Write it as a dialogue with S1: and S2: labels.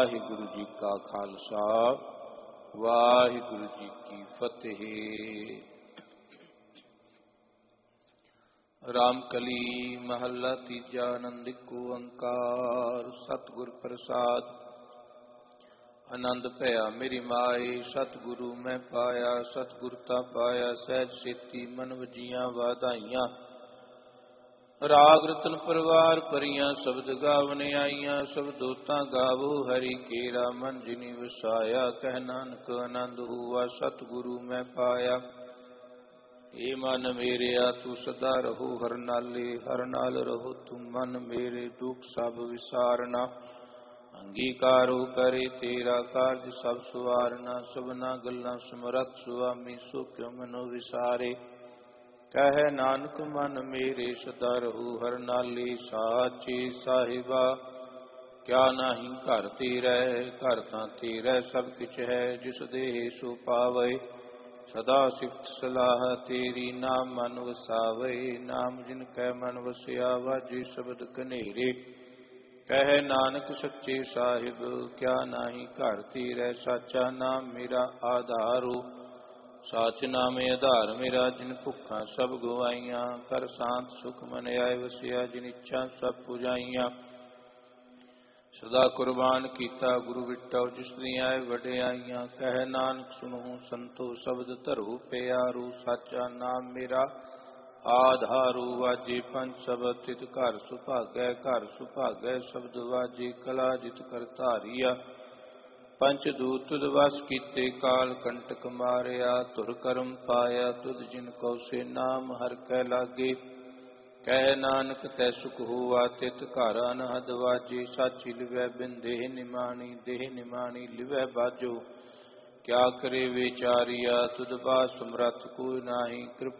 S1: ਵਾਹਿਗੁਰੂ ਜੀ ਕਾ ਖਾਲਸਾ, ਵਾਹਿਗੁਰੂ ਜੀ ਕੀ ਫਤਿਹ। ਰਾਮਕਲੀ ਮਹੱਲਾ ਤੀਜਾ। ਆਨੰਦ ਏਕ ਓੰਕਾਰ ਸਤਿਗੁਰ ਪ੍ਰਸਾਦਿ। ਆਨੰਦ ਭਇਆ ਮੇਰੀ ਮਾਏ, ਸਤਿਗੁਰੂ ਮੈਂ ਪਾਇਆ। ਸਤਿਗੁਰ ਤਾਂ ਪਾਇਆ ਸਹਿਜ ਸੇਤੀ, ਮਨ ਵਜੀਆਂ ਵਾਧਾਈਆਂ। ਰਾਗ ਰਤਨ ਪਰਵਾਰ ਭਰੀਆਂ, ਸ਼ਬਦ ਗਾਵਨ ਆਈਆਂ। ਸ਼ਬਦੋਤਾਂ ਗਾਵੋ ਹਰੀ ਕੇਰਾ, ਮਨ ਜਿਨੀ ਵਸਾਇਆ। ਕਹਿ ਨਾਨਕ ਆਨੰਦ ਹੁਆ, ਸਤਿਗੁਰੂ ਮੈਂ ਪਾਇਆ। ਏ ਮਨ ਮੇਰਿਆ ਤੂੰ ਸਦਾ ਰਹੋ ਹਰ ਨਾਲੇ। ਹਰ ਨਾਲ ਰਹੋ ਤੂੰ ਮਨ ਮੇਰੇ, ਦੁਖ ਸਭ ਵਿਸਾਰਨਾ। ਅੰਗੀਕਾਰੋ ਕਰੇ ਤੇਰਾ, ਕਾਰਜ ਸਭ ਸਵਾਰਨਾ। ਸਭਨਾ ਗੱਲਾਂ ਸਮਰੱਥ ਸੁਆਮੀ, ਸੋ ਕਿਉ ਮਨੋ ਵਿਸਾਰੇ। ਕਹਿ ਨਾਨਕ ਮਨ ਮੇਰੇ, ਸਦਾ ਰਹੋ ਹਰ ਨਾਲੇ। ਸਾਚੇ ਸਾਹਿਬਾ ਕਿਆ ਨਾਹੀ ਘਰ ਤੇਰੈ। ਘਰ ਤਾਂ ਤੇਰੈ ਸਭ ਕਿਛ ਹੈ, ਜਿਸ ਦੇਹ ਸੋ ਪਾਵੇ। ਸਦਾ ਸਿਫਤ ਸਲਾਹ ਤੇਰੀ, ਨਾਮ ਮਨ ਵਸਾਵੇ। ਨਾਮ ਜਿਨ ਕੈ ਮਨ ਵਸਿਆ, ਵਾਜੇ ਸ਼ਬਦ ਕਨੇਰੇ। ਕਹਿ ਨਾਨਕ ਸੱਚੇ ਸਾਹਿਬ ਕਿਆ ਨਾਹੀ ਘਰ ਤੇਰੈ। ਸਾਚਾ ਨਾਮ ਮੇਰਾ ਆਧਾਰੋ, ਸਾਚ ਨਾਮੇ ਆਧਾਰ ਮੇਰਾ। ਜਿਨ ਭੁੱਖਾਂ ਸਭ ਗਵਾਈਆਂ, ਕਰ ਸ਼ਾਂਤ ਸੁਖ ਮਨ ਆਏ ਵਸਿਆ। ਜਿਨ ਇੱਛਾ ਸਭ ਪੁਜਾਈਆਂ, ਸਦਾ ਕੁਰਬਾਨ ਕੀਤਾ ਗੁਰੂ ਵਿਟਹੁ। ਜਿਸ ਦੀਆਂ ਵਡਿਆਈਆਂ, ਕਹਿ ਨਾਨਕ ਸੁਣੋ ਸੰਤੋ ਸ਼ਬਦ ਧਰੋ ਪਿਆਰੂ। ਸਾਚਾ ਨਾਮ ਮੇਰਾ ਆਧਾਰੂ, ਵਾਜੇ ਪੰਜ ਸ਼ਬਦ ਤਿਤ ਘਰ ਸੁਭਾਗੈ। ਘਰ ਸੁਭਾਗੈ ਸ਼ਬਦ ਵਾਜੇ, ਕਲਾ ਜਿਤ ਕਰ ਧਾਰੀਆ। ਪੰਚ ਦੂਤ ਤੁਧ ਵਸ ਕੀਤੇ, ਕਾਲ ਕੰਟਕ ਮਾਰਿਆ। ਧੁਰ ਕਰਮ ਪਾਇਆ ਤੁਧ, ਜਿਨ ਕਉ ਸੇ ਨਾਮ ਹਰਿ ਕੈ ਲਾਗੇ। ਕਹਿ ਨਾਨਕ ਤੈ ਸੁਖ ਹੋਆ, ਤਿਤ ਘਰ ਅਨਹਦ ਵਾਜੇ। ਸਾਚੀ ਲਿਵੈ ਬਿਨ ਦੇਹ ਨਿਮਾਣੀ, ਦੇਹ ਨਿਮਾਣੀ ਲਿਵੈ ਬਾਜੋ। ਕਿਆ ਕਰੇ ਵਿਚਾਰੀਆ, ਤੁਧ ਬਾਤ ਸਮਰੱਥ ਕੋਈ ਨਾਹੀ। ਕਿਰਪਾ